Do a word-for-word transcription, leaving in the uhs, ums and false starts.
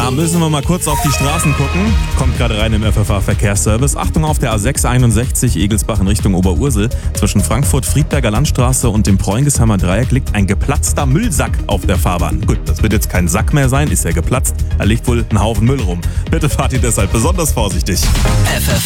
Da müssen wir mal kurz auf die Straßen gucken. Kommt gerade rein im F F A-Verkehrsservice. Achtung auf der A sechs einundsechzig Egelsbach in Richtung Oberursel. Zwischen Frankfurt-Friedberger Landstraße und dem Preungesheimer Dreieck liegt ein geplatzter Müllsack auf der Fahrbahn. Gut, das wird jetzt kein Sack mehr sein, ist ja geplatzt. Da liegt wohl ein Haufen Müll rum. Bitte fahrt ihr deshalb besonders vorsichtig. F F